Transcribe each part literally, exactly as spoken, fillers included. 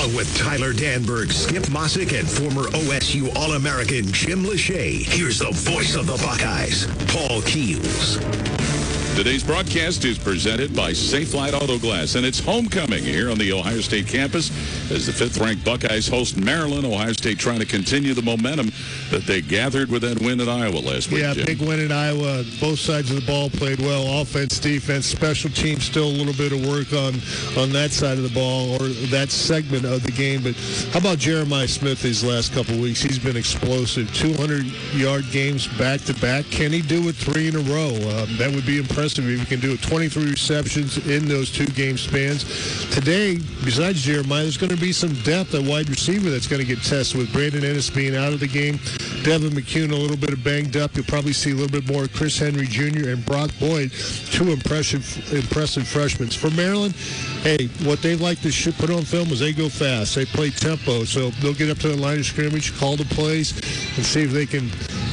with Tyler Danberg, Skip Mossick, and former O S U All-American Jim Lachey. Here's the voice of the Buckeyes, Paul Keels. Today's broadcast is presented by Safelite Auto Glass, and it's homecoming here on the Ohio State campus as the fifth-ranked Buckeyes host Maryland. Ohio State trying to continue the momentum that they gathered with that win at Iowa last week. Yeah, Jim. big win in Iowa. Both sides of the ball played well. Offense, defense, special teams, still a little bit of work on, on that side of the ball or that segment of the game. But how about Jeremiah Smith these last couple of weeks? He's been explosive. two hundred yard games back-to-back. Can he do it three in a row? Um, that would be impressive if he can do it. twenty-three receptions in those two game spans. Today, besides Jeremiah, there's going to be some depth at wide receiver that's going to get tested with Brandon Ennis being out of the game. Devin McCune a little bit of banged up. You'll probably see a little bit more Chris Henry Junior and Brock Boyd, two impressive, impressive freshmen. For Maryland, hey, what they like to sh- put on film is they go fast. They play tempo, so they'll get up to the line of scrimmage, call the plays, and see if they can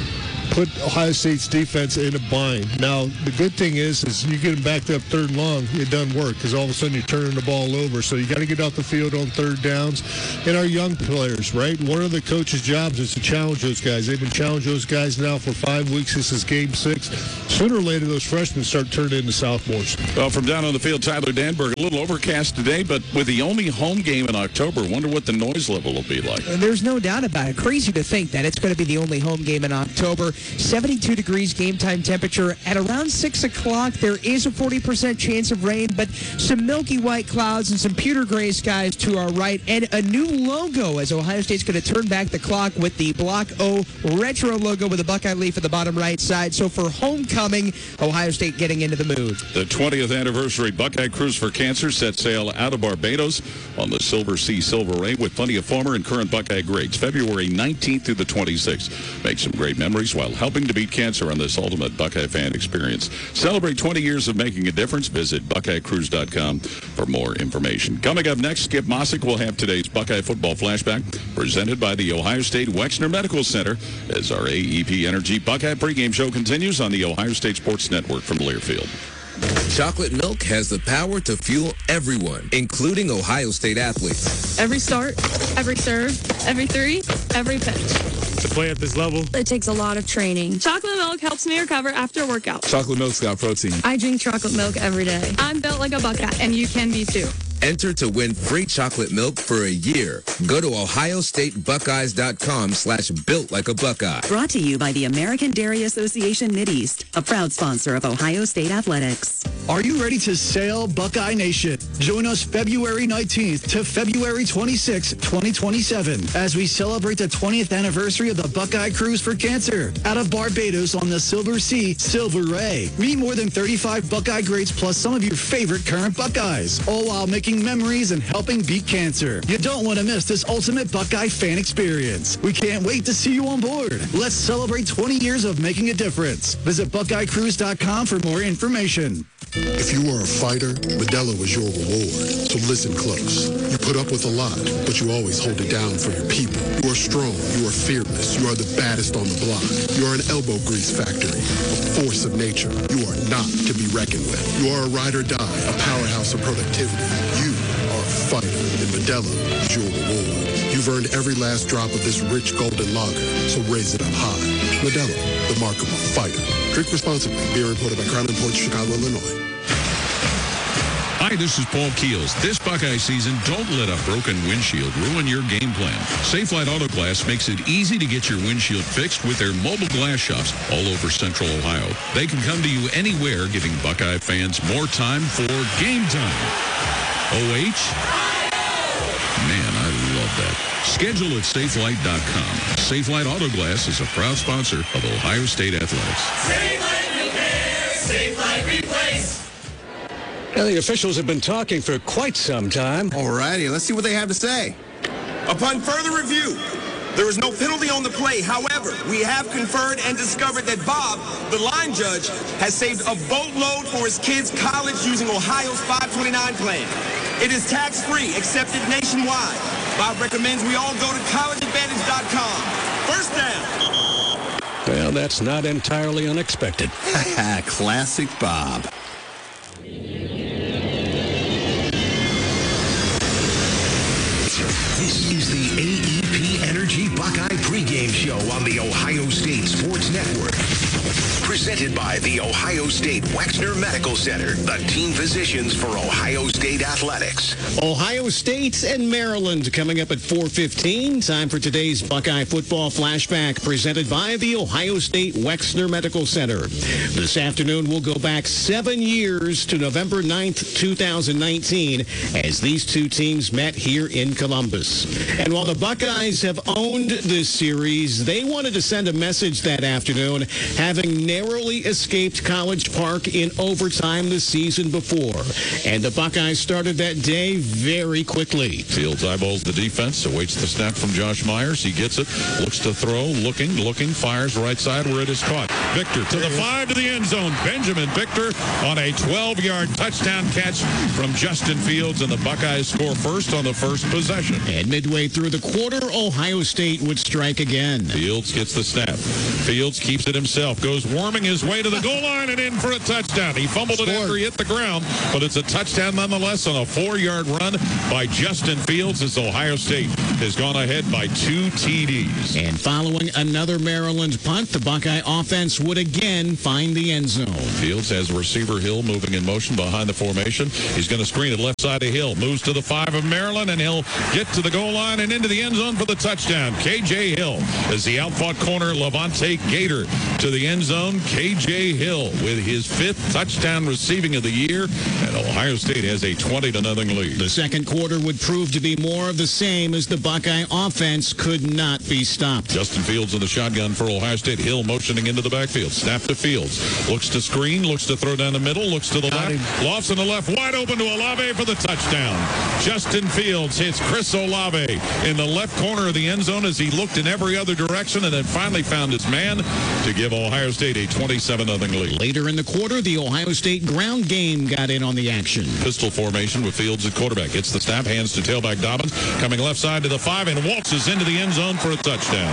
put Ohio State's defense in a bind. Now, the good thing is, is you get them backed up third and long, it doesn't work because all of a sudden you're turning the ball over. So you got to get out the field on third downs. And our young players, right? One of the coach's jobs is to challenge those guys. They've been challenging those guys now for five weeks. This is game six. Sooner or later, those freshmen start turning into sophomores. Well, from down on the field, Tyler Danberg, a little overcast today, but with the only home game in October, wonder what the noise level will be like. There's no doubt about it. Crazy to think that it's going to be the only home game in October. seventy-two degrees game time temperature. At around six o'clock, there is a forty percent chance of rain, but some milky white clouds and some pewter gray skies to our right, and a new logo as Ohio State's going to turn back the clock with the Block O retro logo with a Buckeye leaf at the bottom right side. So for homecoming, Ohio State getting into the mood. The twentieth anniversary Buckeye Cruise for Cancer set sail out of Barbados on the Silver Sea Silver Ray with plenty of former and current Buckeye greats. February nineteenth through the twenty-sixth. Make some great memories while helping to beat cancer on this ultimate Buckeye fan experience. Celebrate twenty years of making a difference. Visit buckeye cruise dot com for more information. Coming up next, Skip Mossick will have today's Buckeye football flashback presented by the Ohio State Wexner Medical Center as our A E P Energy Buckeye pregame show continues on the Ohio State Sports Network from Learfield. Chocolate milk has the power to fuel everyone, including Ohio State athletes. Every start, every serve, every three, every pitch. To play at this level, it takes a lot of training. Chocolate milk helps me recover after a workout. Chocolate milk's got protein. I drink chocolate milk every day. I'm built like a Buckeye, and you can be too. Enter to win free chocolate milk for a year. Go to ohio state buckeyes dot com slash built like a Buckeye. Brought to you by the American Dairy Association Mideast, a proud sponsor of Ohio State Athletics. Are you ready to sail, Buckeye Nation? Join us February nineteenth to February twenty-sixth, twenty twenty-seven, as we celebrate the twentieth anniversary of the Buckeye Cruise for Cancer out of Barbados on the Silver Sea Silver Ray. Meet more than thirty-five Buckeye greats plus some of your favorite current Buckeyes, all while making memories and helping beat cancer. You don't want to miss this ultimate Buckeye fan experience. We can't wait to see you on board. Let's celebrate twenty years of making a difference. Visit buckeye cruise dot com for more information. If you are a fighter, Modelo is your reward. So listen close. You put up with a lot, but you always hold it down for your people. You are strong. You are fearless. You are the baddest on the block. You are an elbow grease factory, a force of nature. You are not to be reckoned with. You are a ride or die, a powerhouse of productivity. You are a fighter, and Modelo is your reward. You've earned every last drop of this rich golden lager, so raise it up high. Modelo, the mark of a fighter. Drink responsibly. Beer imported by Crown Imports, Chicago, Illinois. Hi, this is Paul Keels. This Buckeye season, don't let a broken windshield ruin your game plan. Safelite Auto Glass makes it easy to get your windshield fixed with their mobile glass shops all over Central Ohio. They can come to you anywhere, giving Buckeye fans more time for game time. O H? Man, I love that. Schedule at safelite dot com. Safelite Auto Glass is a proud sponsor of Ohio State Athletics. Safelite Repair, Safelite Replace. Well, the officials have been talking for quite some time. All righty, let's see what they have to say. Upon further review, there is no penalty on the play. However, we have conferred and discovered that Bob, the line judge, has saved a boatload for his kids' college using Ohio's five twenty-nine plan. It is tax-free, accepted nationwide. Bob recommends we all go to college advantage dot com. First down. Well, that's not entirely unexpected. Classic Bob. This is the A E P Energy Buckeye pregame show on the Ohio State Sports Network. Presented by the Ohio State Wexner Medical Center, the team physicians for Ohio State athletics. Ohio State and Maryland coming up at four fifteen. Time for today's Buckeye football flashback presented by the Ohio State Wexner Medical Center. This afternoon, we'll go back seven years to November ninth, two thousand nineteen, as these two teams met here in Columbus. And while the Buckeyes have owned this series, they wanted to send a message that afternoon, having narrowly escaped College Park in overtime the season before. And the Buckeyes started that day very quickly. Fields eyeballs the defense, awaits the snap from Josh Myers. He gets it, looks to throw, looking, looking, fires right side where it is caught. Victor to the five to the end zone. Benjamin Victor on a twelve-yard touchdown catch from Justin Fields, and the Buckeyes score first on the first possession. And midway through the quarter, Ohio State would strike again. Fields gets the snap. Fields keeps it himself, goes worming his way to the goal line and in for a touchdown. He fumbled it after he hit the ground, but it's a touchdown nonetheless on a four-yard run by Justin Fields as Ohio State has gone ahead by two T Ds. And following another Maryland punt, the Buckeye offense would again find the end zone. Fields has receiver Hill moving in motion behind the formation. He's going to screen it left side of Hill. Moves to the five of Maryland, and he'll get to the goal line and into the end zone for the touchdown. K J Hill as the outfought corner, Levante Gator to the end zone. K J Hill with his fifth touchdown receiving of the year, and Ohio State has a twenty to nothing lead. The second quarter would prove to be more of the same as the Buckeye offense could not be stopped. Justin Fields in the shotgun for Ohio State. Hill motioning into the backfield. Snap to Fields. Looks to screen. Looks to throw down the middle. Looks to the left. Lofts in the left. Wide open to Olave for the touchdown. Justin Fields hits Chris Olave in the left corner of the end zone as he looked in every other direction and then finally found his man to give Ohio State a twenty-seven nothing lead. Later in the quarter, the Ohio State ground game got in on the action. Pistol formation with Fields at quarterback. Gets the snap. Hands to tailback Dobbins. Coming left side to the five and waltzes into the end zone for a touchdown.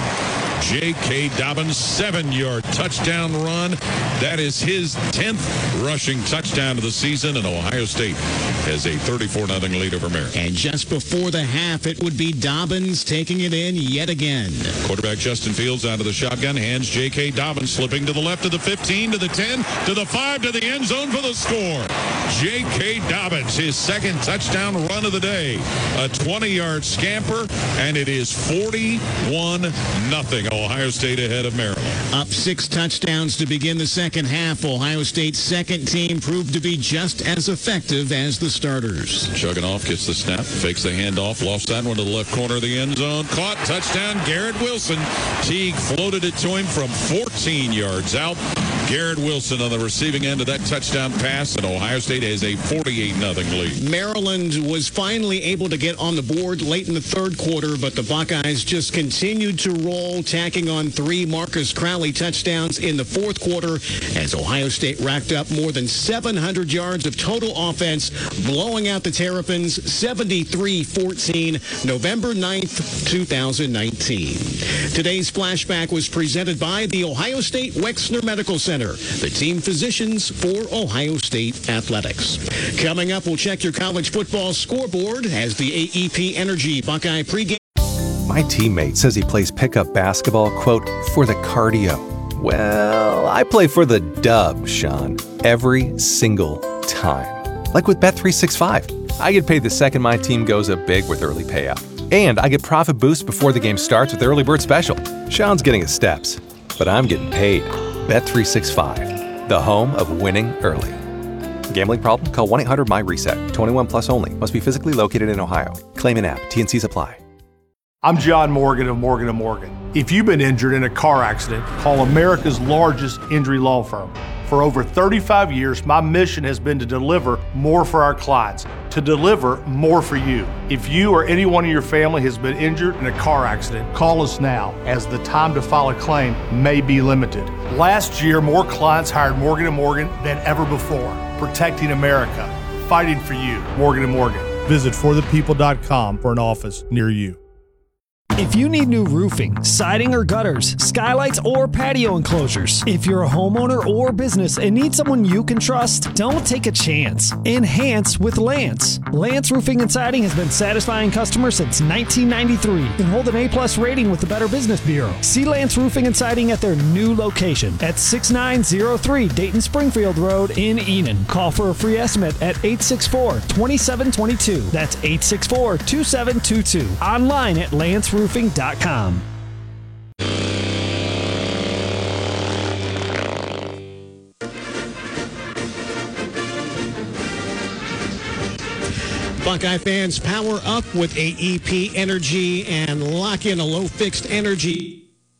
J K. Dobbins, seven-yard touchdown run. That is his tenth rushing touchdown of the season, and Ohio State has a thirty-four nothing lead over Maryland. And just before the half, it would be Dobbins taking it in yet again. Quarterback Justin Fields out of the shotgun. Hands J K. Dobbins slipping to the left of the fifteen, to the ten, to the five, to the end zone for the score. J K. Dobbins, his second touchdown run of the day. A twenty-yard scamper, and it is forty-one nothing. Ohio State ahead of Maryland. Up six touchdowns to begin the second half. Ohio State's second team proved to be just as effective as the starters. Chugging gets the snap, fakes the handoff, lofts that one to the left corner of the end zone. Caught, touchdown, Garrett Wilson. Teague floated it to him from fourteen yards out. Garrett Wilson on the receiving end of that touchdown pass, and Ohio State has a forty-eight nothing lead. Maryland was finally able to get on the board late in the third quarter, but the Buckeyes just continued to roll, tacking on three Marcus Crowley touchdowns in the fourth quarter as Ohio State racked up more than seven hundred yards of total offense, blowing out the Terrapins seventy-three fourteen, November ninth, two thousand nineteen. Today's flashback was presented by the Ohio State Wexner Medical Center, the team physicians for Ohio State athletics. Coming up, we'll check your college football scoreboard as the A E P Energy Buckeye pregame. My teammate says he plays pickup basketball, quote, for the cardio. Well, I play for the dub, Sean, every single time. Like with Bet three sixty-five. I get paid the second my team goes up big with early payout. And I get profit boost before the game starts with Early Bird Special. Sean's getting his steps, but I'm getting paid. Bet three sixty-five, the home of winning early. Gambling problem? Call one eight hundred M Y reset. twenty-one plus only. Must be physically located in Ohio. Claim an app. T N Cs apply. I'm John Morgan of Morgan and Morgan. If you've been injured in a car accident, call America's largest injury law firm. For over thirty-five years, my mission has been to deliver more for our clients, to deliver more for you. If you or anyone in your family has been injured in a car accident, call us now, as the time to file a claim may be limited. Last year, more clients hired Morgan and Morgan than ever before, protecting America, fighting for you. Morgan and Morgan. Visit for the people dot com for an office near you. If you need new roofing, siding or gutters, skylights or patio enclosures, if you're a homeowner or business and need someone you can trust, don't take a chance. Enhance with Lance. Lance Roofing and Siding has been satisfying customers since nineteen ninety-three and hold an A-plus rating with the Better Business Bureau. See Lance Roofing and Siding at their new location at sixty-nine oh three Dayton Springfield Road in Enon. Call for a free estimate at eight six four, two seven two two. That's eight six four, two seven two two. Online at lance roofing dot com. Buckeye fans, power up with A E P Energy and lock in a low fixed energy.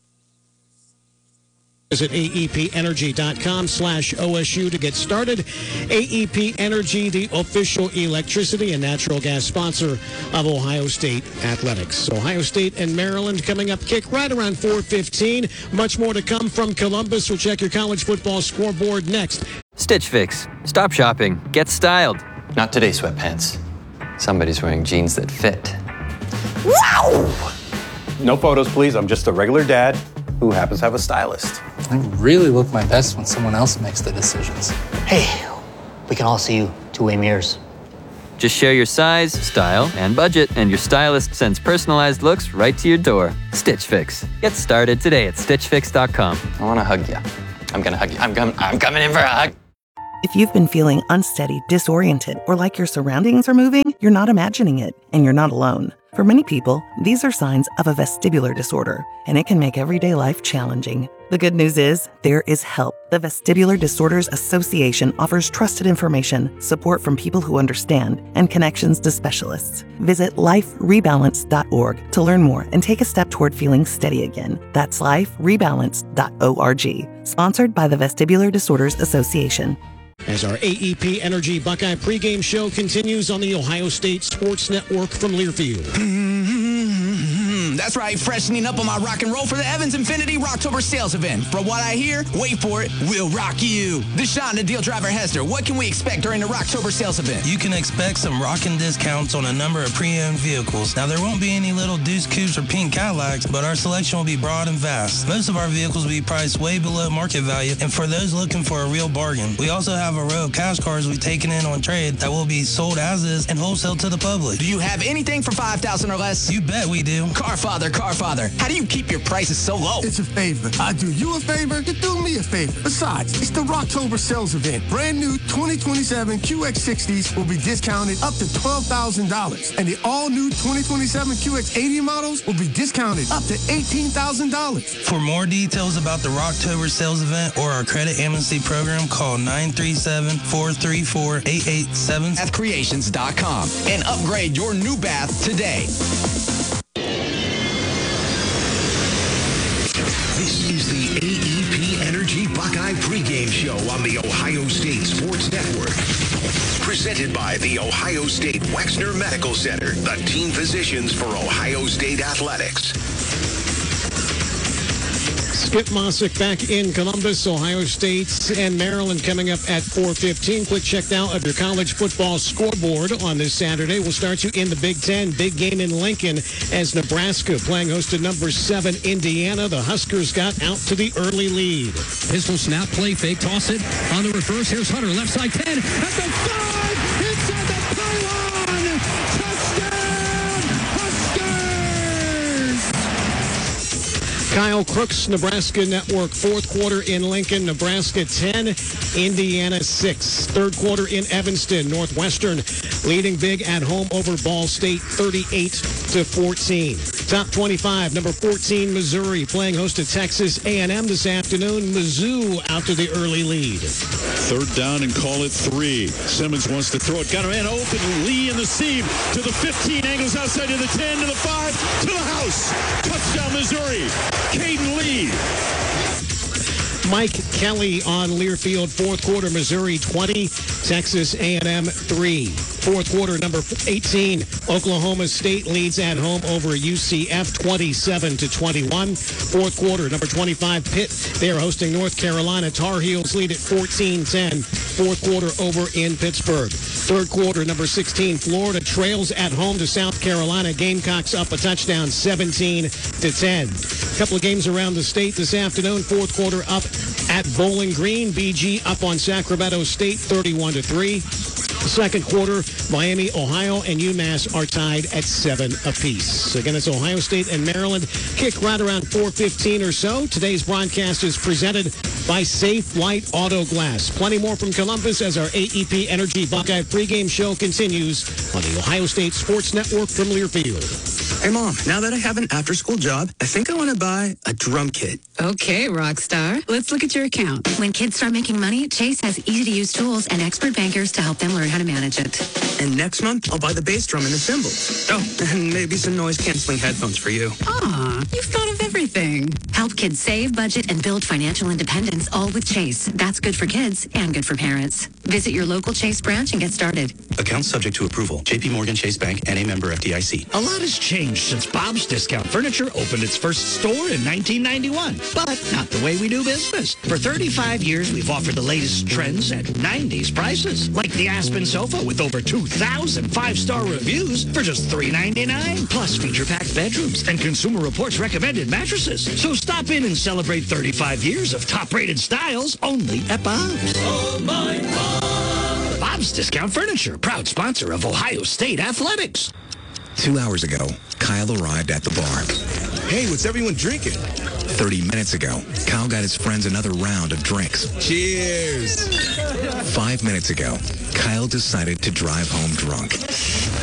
Visit A E P energy dot com slash O S U to get started. A E P Energy, the official electricity and natural gas sponsor of Ohio State Athletics. Ohio State and Maryland coming up, kick right around four fifteen. Much more to come from Columbus. We'll check your college football scoreboard next. Stitch Fix. Stop shopping. Get styled. Not today, sweatpants. Somebody's wearing jeans that fit. Wow! No photos, please. I'm just a regular dad who happens to have a stylist. I really look my best when someone else makes the decisions. Hey, we can all see you two-way mirrors. Just share your size, style, and budget, and your stylist sends personalized looks right to your door. Stitch Fix. Get started today at stitch fix dot com. I want to hug you. I'm going to hug you. I'm, com- I'm coming in for a hug. If you've been feeling unsteady, disoriented, or like your surroundings are moving, you're not imagining it, and you're not alone. For many people, these are signs of a vestibular disorder, and it can make everyday life challenging. The good news is, there is help. The Vestibular Disorders Association offers trusted information, support from people who understand, and connections to specialists. Visit life rebalance dot org to learn more and take a step toward feeling steady again. That's life rebalance dot org. Sponsored by the Vestibular Disorders Association. As our A E P Energy Buckeye pregame show continues on the Ohio State Sports Network from Learfield. That's right, freshening up on my rock and roll for the Evans Infinity Rocktober sales event. From what I hear, wait for it, we'll rock you. Deshaun, the deal driver Hester, what can we expect during the Rocktober sales event? You can expect some rockin' discounts on a number of pre-owned vehicles. Now, there won't be any little Deuce Coupes or pink Cadillacs, but our selection will be broad and vast. Most of our vehicles will be priced way below market value, and for those looking for a real bargain, we also have a row of cash cars we've taken in on trade that will be sold as is and wholesale to the public. Do you have anything for five thousand dollars or less? You bet we do. Carfather, Carfather, how do you keep your prices so low? It's a favor. I do you a favor, you do me a favor. Besides, it's the Rocktober sales event. Brand new twenty twenty-seven Q X sixties will be discounted up to twelve thousand dollars. And the all-new twenty twenty-seven Q X eighty models will be discounted up to eighteen thousand dollars. For more details about the Rocktober sales event or our credit amnesty program, call nine three seven, four three four, eight eight seven. bath creations dot com and upgrade your new bath today. This is the A E P Energy Buckeye pregame show on the Ohio State Sports Network. Presented by the Ohio State Wexner Medical Center, the team physicians for Ohio State Athletics. Skip Mossick back in Columbus, Ohio State and Maryland coming up at four fifteen. Quick check now of your college football scoreboard on this Saturday. We'll start you in the Big Ten. Big game in Lincoln as Nebraska playing host to number seven Indiana. The Huskers got out to the early lead. Pistol snap, play fake, toss it on the reverse. Here's Hunter, left side ten, at the five, inside the pylon. Touchdown, Huskers! Kyle Crooks, Nebraska Network. Fourth quarter in Lincoln, Nebraska ten, Indiana six. Third quarter in Evanston, Northwestern leading big at home over Ball State thirty-eight to fourteen. Top twenty-five, number fourteen, Missouri playing host to Texas A and M this afternoon. Mizzou out to the early lead. Third down and call it three. Simmons wants to throw it. Got a man open. Lee in the seam to the fifteen. Angles outside to the ten, to the five, to the house. Touchdown, Missouri. Caden Lee. Mike Kelly on Learfield. Fourth quarter, Missouri twenty, Texas A and M three. Fourth quarter, number eighteen, Oklahoma State leads at home over U C F twenty-seven to twenty-one. Fourth quarter, number twenty-five, Pitt. They are hosting North Carolina. Tar Heels lead at fourteen ten fourth quarter over in Pittsburgh. Third quarter, number sixteen, Florida trails at home to South Carolina. Gamecocks up a touchdown, seventeen to ten. A couple of games around the state this afternoon. Fourth quarter up at Bowling Green. B G up on Sacramento State, thirty-one to three. Second quarter, Miami, Ohio, and UMass are tied at seven apiece. Again, it's Ohio State and Maryland. Kick right around four fifteen or so. Today's broadcast is presented by Safe Light Auto Glass. Plenty more from Columbus as our A E P Energy Buckeye pregame show continues on the Ohio State Sports Network from Learfield. Hey, Mom, now that I have an after-school job, I think I want to buy a drum kit. Okay, Rockstar. Let's look at your account. When kids start making money, Chase has easy-to-use tools and expert bankers to help them learn how to manage it. And next month, I'll buy the bass drum and the cymbals. Oh, and maybe some noise-canceling headphones for you. Aw, you've thought of everything. Help kids save, budget, and build financial independence, all with Chase. That's good for kids and good for parents. Visit your local Chase branch and get started. Account subject to approval. J P Morgan Chase Bank, N A member F D I C. A lot has changed since Bob's Discount Furniture opened its first store in nineteen ninety-one. But not the way we do business. For thirty-five years, we've offered the latest trends at nineties prices. Like the Aspen sofa with over two thousand five-star reviews for just three ninety-nine. Plus feature-packed bedrooms and Consumer Reports recommended mattresses. So stop in and celebrate thirty-five years of top-rated styles only at Bob's. Oh, my Bob. Bob's Discount Furniture, proud sponsor of Ohio State Athletics. Two hours ago, Kyle arrived at the bar. Hey, what's everyone drinking? Thirty minutes ago, Kyle got his friends another round of drinks. Cheers! Five minutes ago, Kyle decided to drive home drunk.